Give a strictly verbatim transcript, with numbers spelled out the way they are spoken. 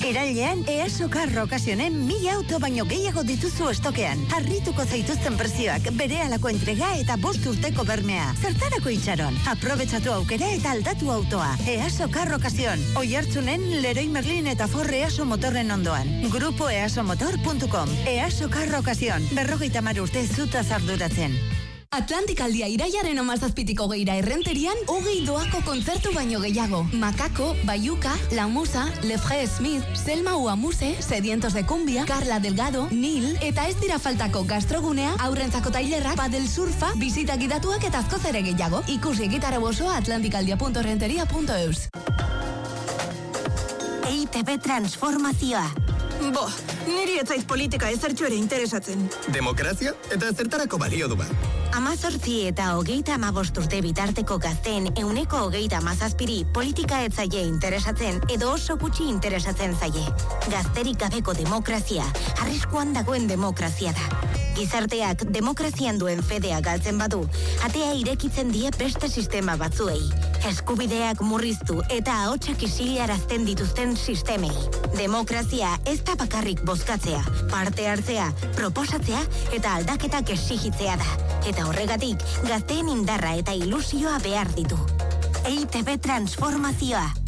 Irailean, EASO Car Occasionen mila auto baino gehiago dituzu estokean. Harrituko zaituzten prezioak, berehalako entrega eta bost urteko bermea. Zertarako itxaron? Aprobetxatu aukera eta aldatu autoa. EASO Car Occasion. Oihartzunen Leroy Merlin eta Ford EASO motorren ondoan. Grupo easomotor puntu com. EASO Car Occasion. Berrogeita hamar urte zutaz arduratzen. Atlantikaldia iraiaren amazazpitiko geira errenterian, hogei doako kontzertu baino gehiago. Macaco, Bayuca, La Musa, Lefre Smith, Selma Uamuse, Sedientos de Cumbia, Carla Delgado, Nil, eta ez dira faltako gastrogunea, aurrentzako tailerrak, padel surfa, bizita gidatuak eta azkoz ere gehiago. Ikusi gitarra bosoa atlantikaldia puntu renteria puntu eus. E I Te Be transformazioa. Bo, niri etzait politika ezertxo ere interesatzen. Demokrazia eta zertarako balio du ba. Amazortzi eta hogeita amabost urte bitarteko gazteen euneko hogeita amazazpiri politika etzaie interesatzen edo oso gutxi interesatzen zaie. Gazterik gabeko demokrazia, arriskuan dagoen demokrazia da. Gizarteak demokrazian duen fedea galtzen badu, atea irekitzen die beste sistema batzuei. Eskubideak murriztu eta ahotsak isilarazten dituzten sistemei. Demokrazia ez da bakarrik bozkatzea, parte hartzea, proposatzea eta aldaketak exigitzea da. Eta horregatik, gazteen indarra eta ilusioa behar ditu. E I Te Be transformazioa.